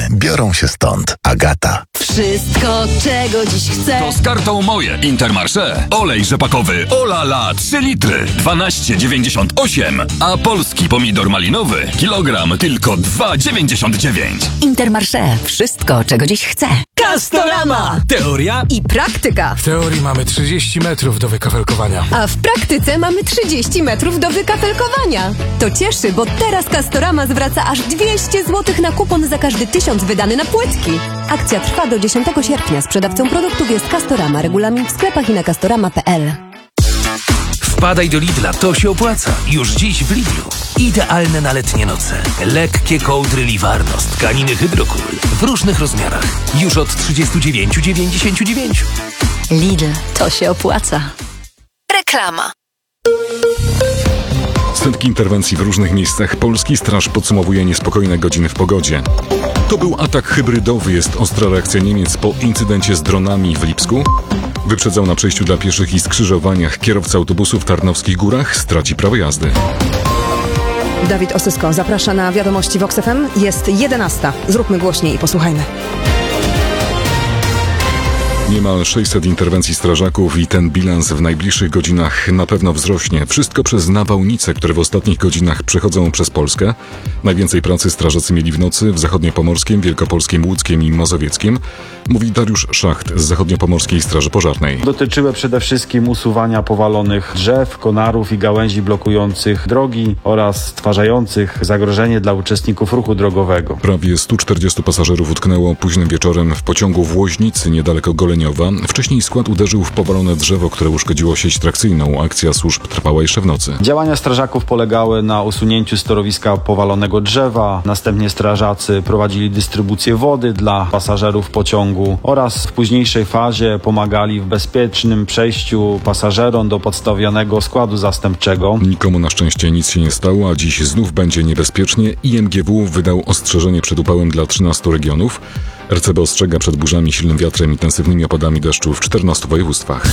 Plony biorą się stąd. Agata. Wszystko, czego dziś chcę. To z kartą Moje Intermarché. Olej rzepakowy Olala 3 litry 12,98, a polski pomidor malinowy kilogram tylko 2,99. Intermarché. Wszystko, czego dziś chcę. Castorama! Teoria I praktyka. W teorii mamy 30 metrów do wykafelkowania. A w praktyce mamy 30 metrów do wykafelkowania. To cieszy, bo teraz Castorama zwraca aż 200 zł na kupon za każdy 1000 wydany na płytki. Akcja trwa do 10 sierpnia. Sprzedawcą produktów jest Castorama. Regulamin w sklepach i na castorama.pl. Wpadaj do Lidla, to się opłaca. Już dziś w Lidlu. Idealne na letnie noce. Lekkie kołdry Liwarno z tkaniny Hydrocool w różnych rozmiarach. Już od 39,99. Lidl, to się opłaca. Reklama. Setki interwencji w różnych miejscach Polski. Straż podsumowuje niespokojne godziny w pogodzie. To był atak hybrydowy, jest ostra reakcja Niemiec po incydencie z dronami w Lipsku. Wyprzedzał na przejściu dla pieszych i skrzyżowaniach. Kierowca autobusu w Tarnowskich Górach straci prawo jazdy. Dawid Osysko zaprasza na wiadomości Vox FM. Jest 11. Zróbmy głośniej i posłuchajmy. Niemal 600 interwencji strażaków i ten bilans w najbliższych godzinach na pewno wzrośnie. Wszystko przez nawałnice, które w ostatnich godzinach przechodzą przez Polskę. Najwięcej pracy strażacy mieli w nocy w Zachodniopomorskiem, Wielkopolskim, Łódzkiem i Mazowieckiem. Mówi Dariusz Szacht z Zachodniopomorskiej Straży Pożarnej. Dotyczyły przede wszystkim usuwania powalonych drzew, konarów i gałęzi blokujących drogi oraz stwarzających zagrożenie dla uczestników ruchu drogowego. Prawie 140 pasażerów utknęło późnym wieczorem w pociągu w Łoźnicy niedaleko Goleniowa. Wcześniej skład uderzył w powalone drzewo, które uszkodziło sieć trakcyjną. Akcja służb trwała jeszcze w nocy. Działania strażaków polegały na usunięciu z torowiska powalonego drzewa. Następnie strażacy prowadzili dystrybucję wody dla pasażerów pociągu oraz w późniejszej fazie pomagali w bezpiecznym przejściu pasażerom do podstawionego składu zastępczego. Nikomu na szczęście nic się nie stało, a dziś znów będzie niebezpiecznie. IMGW wydał ostrzeżenie przed upałem dla 13 regionów. RCB ostrzega przed burzami, silnym wiatrem, intensywnymi opadami deszczu w 14 województwach.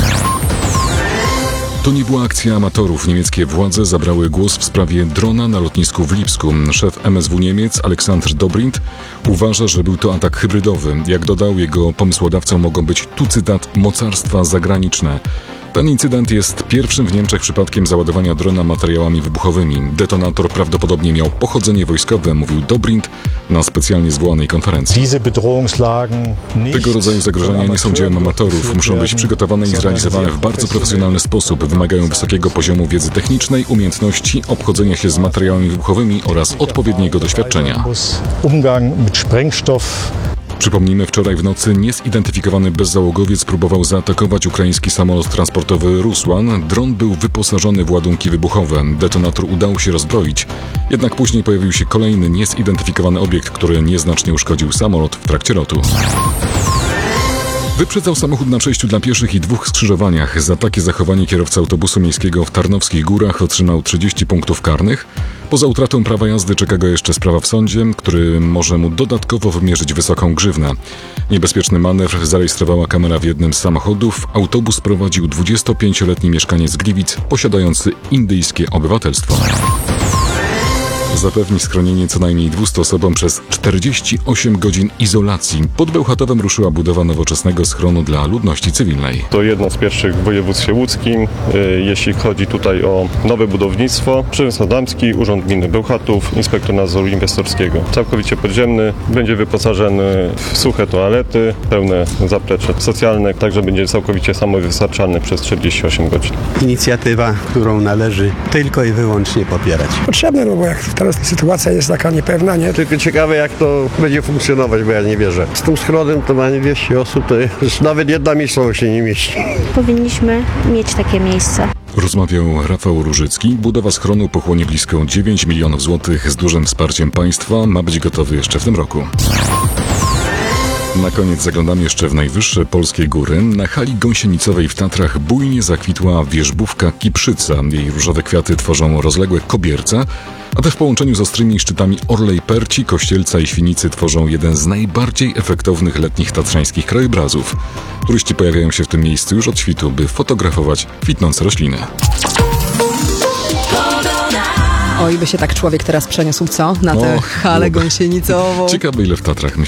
To nie była akcja amatorów. Niemieckie władze zabrały głos w sprawie drona na lotnisku w Lipsku. Szef MSW Niemiec Alexander Dobrindt uważa, że był to atak hybrydowy. Jak dodał, jego pomysłodawcą mogą być, tu cytat, mocarstwa zagraniczne. Ten incydent jest pierwszym w Niemczech przypadkiem załadowania drona materiałami wybuchowymi. Detonator prawdopodobnie miał pochodzenie wojskowe, mówił Dobrindt na specjalnie zwołanej konferencji. Tego rodzaju zagrożenia nie są dziełem amatorów. Muszą być przygotowane i zrealizowane w bardzo profesjonalny sposób. Wymagają wysokiego poziomu wiedzy technicznej, umiejętności, obchodzenia się z materiałami wybuchowymi oraz odpowiedniego doświadczenia. Przypomnijmy, wczoraj w nocy niezidentyfikowany bezzałogowiec próbował zaatakować ukraiński samolot transportowy Rusłan. Dron był wyposażony w ładunki wybuchowe. Detonator udało się rozbroić. Jednak później pojawił się kolejny niezidentyfikowany obiekt, który nieznacznie uszkodził samolot w trakcie lotu. Wyprzedzał samochód na przejściu dla pieszych i 2 skrzyżowaniach. Za takie zachowanie kierowca autobusu miejskiego w Tarnowskich Górach otrzymał 30 punktów karnych. Poza utratą prawa jazdy czeka go jeszcze sprawa w sądzie, który może mu dodatkowo wymierzyć wysoką grzywnę. Niebezpieczny manewr zarejestrowała kamera w jednym z samochodów. Autobus prowadził 25-letni mieszkaniec Gliwic, posiadający indyjskie obywatelstwo. Zapewni schronienie co najmniej 200 osobom przez 48 godzin izolacji. Pod Bełchatowem ruszyła budowa nowoczesnego schronu dla ludności cywilnej. To jedno z pierwszych w województwie łódzkim, jeśli chodzi tutaj o nowe budownictwo. Przemysł Adamski, Urząd Gminy Bełchatów, Inspektor Nadzoru Inwestorskiego. Całkowicie podziemny, będzie wyposażony w suche toalety, pełne zaplecze socjalne, także będzie całkowicie samowystarczalny przez 48 godzin. Inicjatywa, którą należy tylko i wyłącznie popierać. Potrzebne, no bo jak teraz sytuacja jest taka niepewna, nie? Tylko ciekawe, jak to będzie funkcjonować, bo ja nie wierzę. Z tym schronem to ma 200 osób, to jest nawet jedna miejscowość się nie mieści. Powinniśmy mieć takie miejsce. Rozmawiał Rafał Różycki. Budowa schronu pochłonie blisko 9 milionów złotych z dużym wsparciem państwa. Ma być gotowy jeszcze w tym roku. Na koniec zaglądamy jeszcze w najwyższe polskie góry. Na hali gąsienicowej w Tatrach bujnie zakwitła wierzbówka Kiprzyca. Jej różowe kwiaty tworzą rozległe kobierce, a te w połączeniu z ostrymi szczytami Orlej Perci, Kościelca i Świnicy tworzą jeden z najbardziej efektownych letnich tatrzańskich krajobrazów. Turyści pojawiają się w tym miejscu już od świtu, by fotografować kwitnące rośliny. Oj, by się tak człowiek teraz przeniósł, co? Na tę halę gąsienicową. Ciekawe, ile w Tatrach. Myślę,